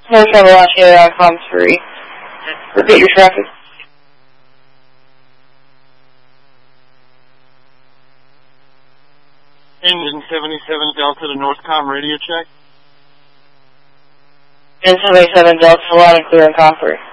North Carolina on com 3. Repeat your traffic. Engine 77 Delta to Northcom radio check. Engine 77 Delta, loud and clear on com 3.